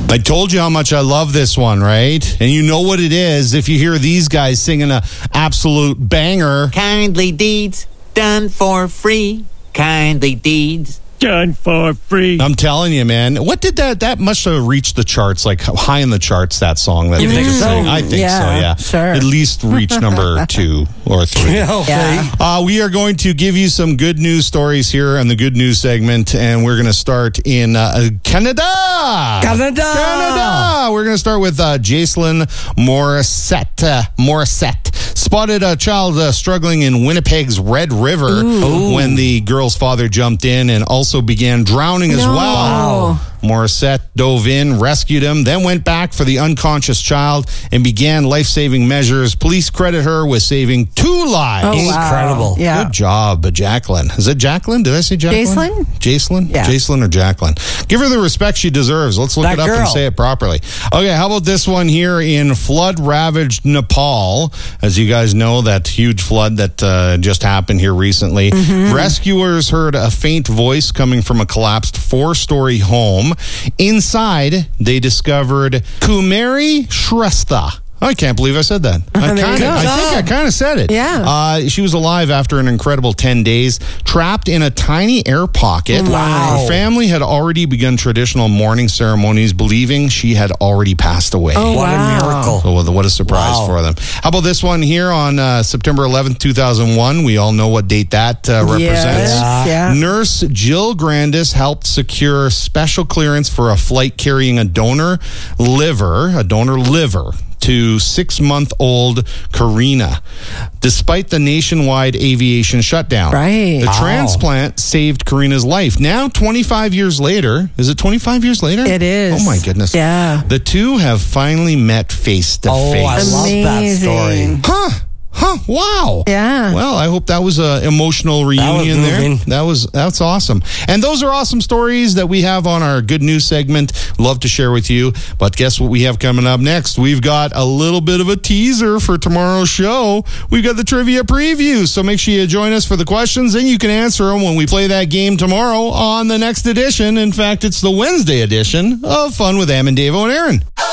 I told you how much I love this one, right? And you know what it is if you hear these guys singing a absolute banger. Kindly deeds done for free. Kindly deeds done for free. I'm telling you, man. What did that must have reached the charts, like high in the charts, that song. That You think so? I think so, yeah. Sure. At least reach number 2 or 3. Yeah, okay. Yeah. We are going to give you some good news stories here on the Good News segment, and we're going to start in Canada. We're going to start with Jacelyn Morissette. Spotted a child struggling in Winnipeg's Red River when the girl's father jumped in and also began drowning as well. Wow. Morissette dove in, rescued him, then went back for the unconscious child and began life-saving measures. Police credit her with saving 2 lives. Oh, Incredible. Wow. Yeah. Good job, Jacqueline. Is it Jacqueline? Did I say Jacqueline? Jacelyn? Yeah. Jacelyn or Jacqueline? Give her the respect she deserves. Let's look That it up girl. and say it properly. Okay, how about this one here in flood-ravaged Nepal? As you guys know, that huge flood that just happened here recently. Rescuers heard a faint voice coming from a collapsed 4-story home. Inside, they discovered Kumari Shrestha. I can't believe I said that. I think I kind of said it. Yeah. She was alive after an incredible 10 days, trapped in a tiny air pocket. Wow. Her family had already begun traditional mourning ceremonies, believing she had already passed away. Oh, What wow. a miracle. So what a surprise Wow. for them. How about this one here on September 11th, 2001? We all know what date that represents. Yes. Yeah. Nurse Jill Grandis helped secure special clearance for a flight carrying a donor liver to 6-month-old Karina, despite the nationwide aviation shutdown. Right. The Wow. transplant saved Karina's life. Now, 25 years later, is it 25 years later? It is. Oh, my goodness. Yeah. The two have finally met face to Oh, face. I love that story. Amazing. Huh, wow. Yeah. Well, I hope that was an emotional reunion there. moving. That's awesome. And those are awesome stories that we have on our Good News segment. Love to share with you. But guess what we have coming up next? We've got a little bit of a teaser for tomorrow's show. We've got the trivia preview. So make sure you join us for the questions, and you can answer them when we play that game tomorrow on the next edition. In fact, it's the Wednesday edition of Fun with Am and Davo and Aaron.